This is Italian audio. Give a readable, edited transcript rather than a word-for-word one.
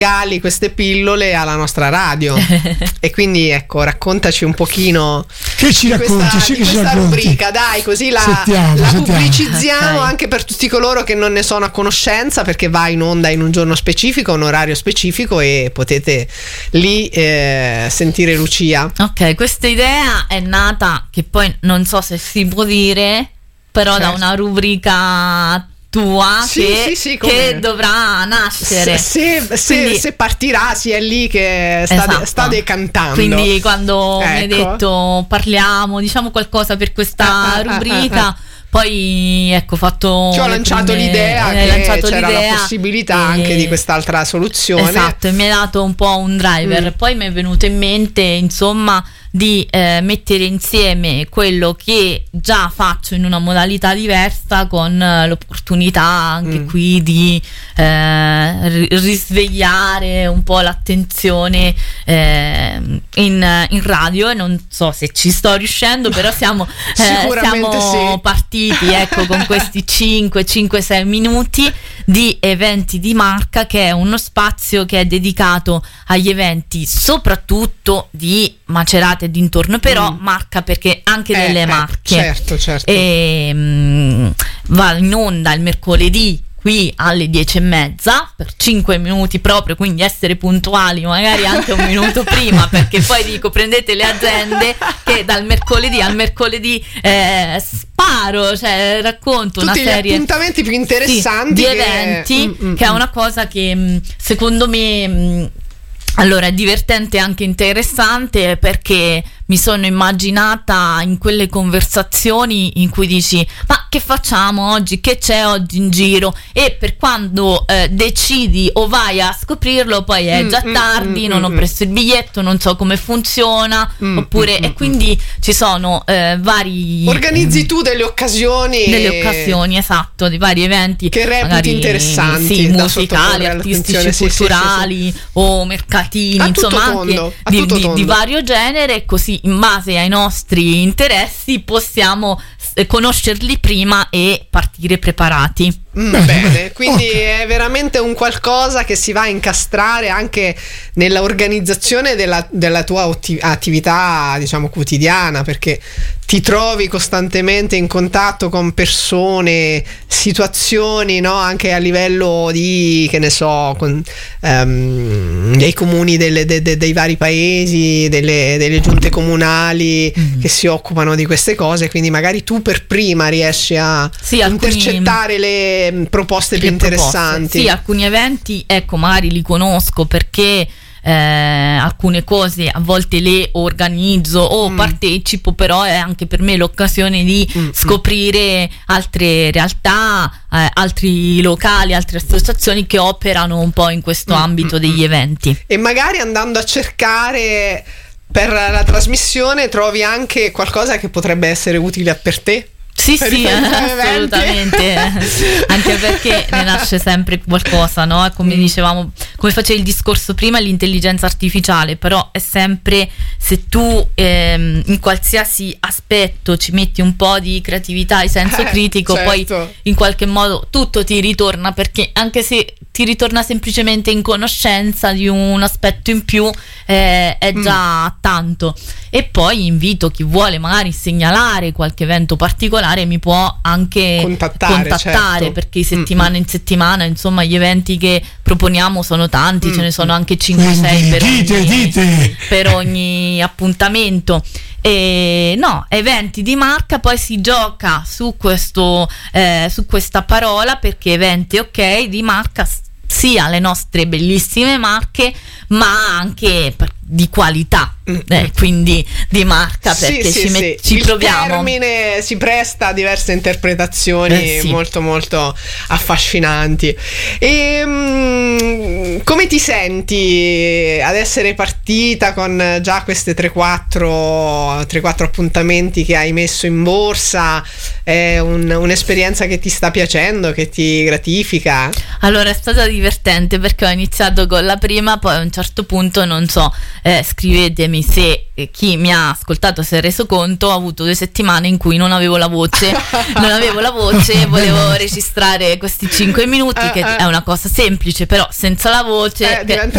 queste pillole alla nostra radio. E quindi ecco, raccontaci un pochino che ci racconti, questa rubrica, dai, così la pubblicizziamo anche per tutti coloro che non ne sono a conoscenza, perché va in onda in un giorno specifico, un orario specifico, e potete lì sentire Lucia. Ok, questa idea è nata, che poi non so se si può dire, però da una rubrica tua che dovrà nascere. Se partirà, è lì che sta decantando. Quindi quando mi hai detto parliamo, diciamo qualcosa per questa rubrica, poi ecco, ti ho lanciato l'idea che c'era la possibilità anche di quest'altra soluzione. Esatto, e mi hai dato un po' un driver. Poi mi è venuto in mente, insomma, di mettere insieme quello che già faccio in una modalità diversa, con l'opportunità anche qui di risvegliare un po' l'attenzione in radio, e non so se ci sto riuscendo, però siamo partiti, ecco, con questi 5-6 minuti di Eventi di Marca, che è uno spazio che è dedicato agli eventi soprattutto di Macerata e dintorno, però Marca perché anche delle Marche. Certo. E va in onda il mercoledì qui alle 10:30 per 5 minuti proprio, quindi essere puntuali, magari anche un minuto prima, perché poi dico, prendete le agende che dal mercoledì al mercoledì sparo, cioè racconto tutti una serie gli appuntamenti più interessanti di eventi, che è una cosa che secondo me allora è divertente e anche interessante, perché mi sono immaginata in quelle conversazioni in cui dici: ma che facciamo oggi, che c'è oggi in giro? E per quando decidi o vai a scoprirlo, poi è già tardi, non ho preso il biglietto, non so come funziona, oppure e quindi ci sono vari organizzi tu delle occasioni, esatto, di vari eventi che reputi magari interessanti, musicali, artistici, culturali o mercatini, insomma anche di vario genere, così in base ai nostri interessi possiamo conoscerli prima e partire preparati. Bene, quindi è veramente un qualcosa che si va a incastrare anche nella organizzazione della tua attività, diciamo, quotidiana, perché ti trovi costantemente in contatto con persone, situazioni, no? Anche a livello di, che ne so, con dei comuni dei vari paesi, delle giunte comunali che si occupano di queste cose, quindi magari tu per prima riesci a intercettare le proposte più interessanti. Sì, alcuni eventi, ecco, magari li conosco perché alcune cose a volte le organizzo o partecipo, però è anche per me l'occasione di scoprire altre realtà, altri locali, altre associazioni che operano un po' in questo ambito degli eventi. E magari andando a cercare per la trasmissione trovi anche qualcosa che potrebbe essere utile per te. Sì, assolutamente. Anche perché ne nasce sempre qualcosa, no? Come dicevamo, come facevi il discorso prima, l'intelligenza artificiale, però è sempre, se tu in qualsiasi aspetto ci metti un po' di creatività e senso critico, poi in qualche modo tutto ti ritorna, perché anche se ti ritorna semplicemente in conoscenza di un aspetto in più, è già tanto. E poi invito chi vuole magari segnalare qualche evento particolare, mi può anche contattare certo. Perché settimana in settimana, insomma, gli eventi che proponiamo sono tanti, ce ne sono anche 5-6 per ogni appuntamento. E no, eventi di marca, poi si gioca su questo su questa parola, perché eventi di marca, sia le nostre bellissime marche, ma anche di qualità, quindi di marca, perché ci proviamo. Il termine si presta a diverse interpretazioni molto molto affascinanti. E come ti senti ad essere partita con già queste 3-4 appuntamenti che hai messo in borsa? È un'esperienza che ti sta piacendo, che ti gratifica? Allora, è stata divertente perché ho iniziato con la prima, poi a un certo punto, non so, scrivetemi se chi mi ha ascoltato si è reso conto. Ho avuto 2 settimane in cui non avevo la voce, volevo registrare questi 5 minuti, che è una cosa semplice, però senza la voce diventa